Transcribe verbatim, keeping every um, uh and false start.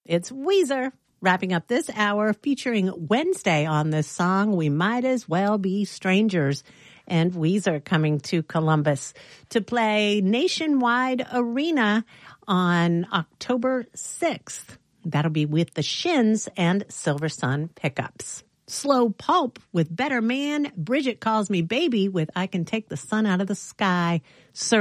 It's Weezer wrapping up this hour featuring Wednesday on this song, We Might As Well Be Strangers. And Weezer coming to Columbus to play Nationwide Arena on October sixth. That'll be with the Shins and Silver Sun Pickups. Slow Pulp with Better Man. Bridget Calls Me Baby with I Can Take the Sun Out of the Sky. Sir